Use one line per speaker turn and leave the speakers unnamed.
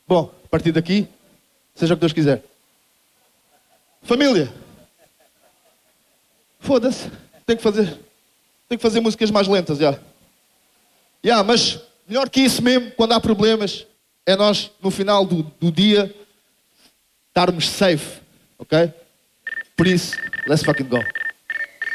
Bom, a partir daqui, seja o que Deus quiser. Família. Foda-se. Tenho que fazer músicas mais lentas, já. Mas melhor que isso mesmo, quando há problemas, é nós, no final do dia, estarmos safe, ok? Por isso, let's fucking go.